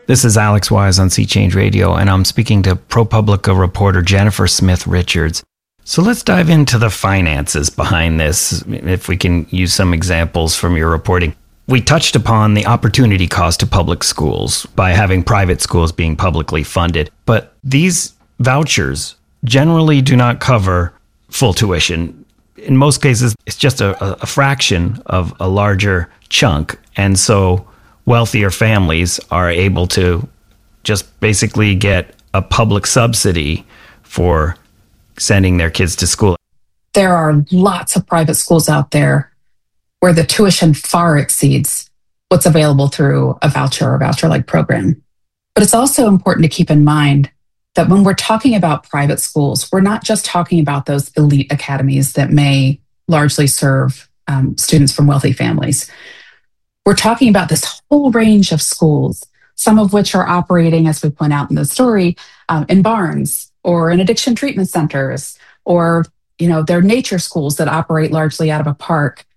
This is Alex Wise on Sea Change Radio, and I'm speaking to ProPublica reporter Jennifer Smith Richards. So let's dive into the finances behind this, if we can use some examples from your reporting. We touched upon the opportunity cost to public schools by having private schools being publicly funded, but these vouchers generally do not cover full tuition. In most cases, it's just a fraction of a larger chunk, and so wealthier families are able to just basically get a public subsidy for sending their kids to school. There are lots of private schools out there where the tuition far exceeds what's available through a voucher or voucher-like program. But it's also important to keep in mind that when we're talking about private schools, we're not just talking about those elite academies that may largely serve students from wealthy families. We're talking about this whole range of schools, some of which are operating, as we point out in the story, in barns or in addiction treatment centers, or they're nature schools that operate largely out of a park.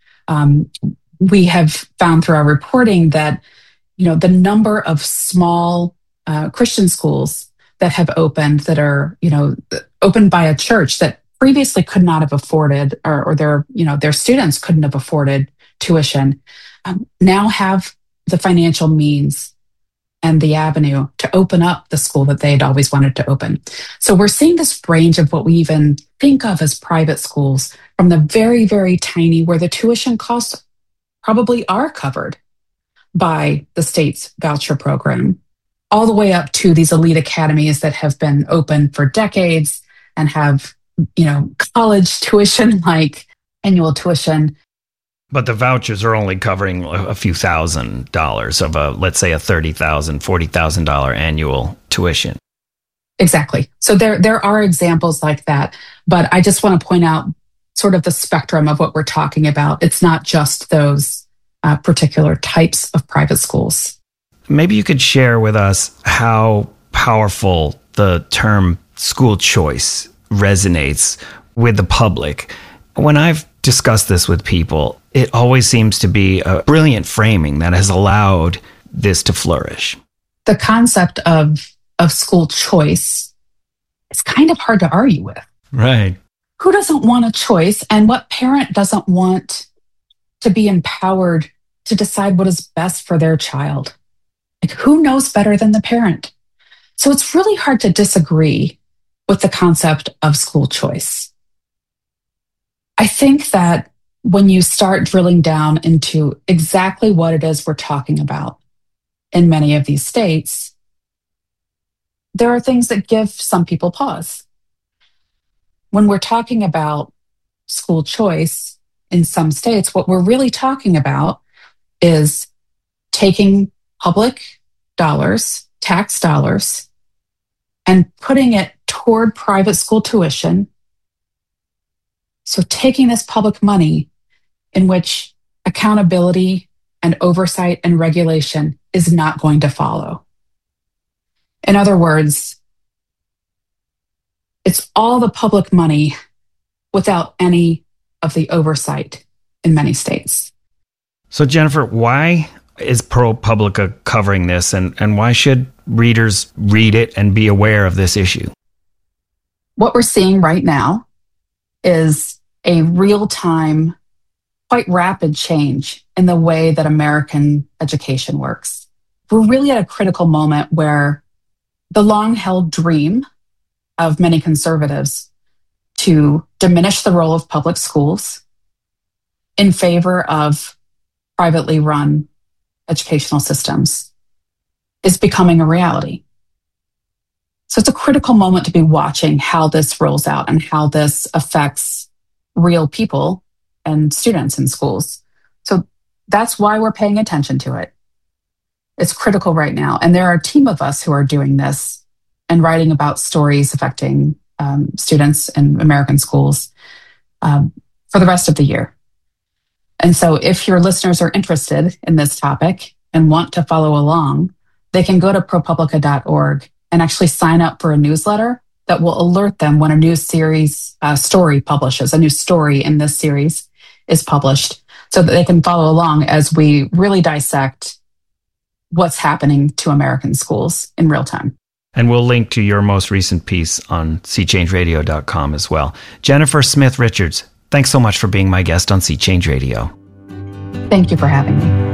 We have found through our reporting that the number of small Christian schools that have opened, that are opened by a church that previously could not have afforded, or their students couldn't have afforded tuition, now have the financial means and the avenue to open up the school that they had always wanted to open. So we're seeing this range of what we even think of as private schools, from the very, very tiny, where the tuition costs probably are covered by the state's voucher program, all the way up to these elite academies that have been open for decades and have, college tuition, like annual tuition. But the vouchers are only covering a few $1,000s of let's say a $30,000, $40,000 annual tuition. Exactly. So there are examples like that, but I just want to point out sort of the spectrum of what we're talking about. It's not just those particular types of private schools. Maybe you could share with us how powerful the term school choice resonates with the public. When I've discussed this with people, it always seems to be a brilliant framing that has allowed this to flourish. The concept of school choice is kind of hard to argue with. Right. Who doesn't want a choice, and what parent doesn't want to be empowered to decide what is best for their child? Like, who knows better than the parent? So it's really hard to disagree with the concept of school choice. I think that when you start drilling down into exactly what it is we're talking about in many of these states, there are things that give some people pause. When we're talking about school choice in some states, what we're really talking about is taking public dollars, tax dollars, and putting it toward private school tuition. So taking this public money in which accountability and oversight and regulation is not going to follow. In other words, it's all the public money without any of the oversight in many states. So Jennifer, why is ProPublica covering this, and why should readers read it and be aware of this issue? What we're seeing right now is a real-time, quite rapid change in the way that American education works. We're really at a critical moment where the long-held dream of many conservatives to diminish the role of public schools in favor of privately run educational systems is becoming a reality. So it's a critical moment to be watching how this rolls out and how this affects real people and students in schools. So that's why we're paying attention to it. It's critical right now. And there are a team of us who are doing this and writing about stories affecting students in American schools for the rest of the year. And so if your listeners are interested in this topic and want to follow along, they can go to propublica.org and actually sign up for a newsletter that will alert them when a new series story publishes, a new story in this series is published, so that they can follow along as we really dissect what's happening to American schools in real time. And we'll link to your most recent piece on SeaChangeRadio.com as well. Jennifer Smith Richards, thanks so much for being my guest on Sea Change Radio. Thank you for having me.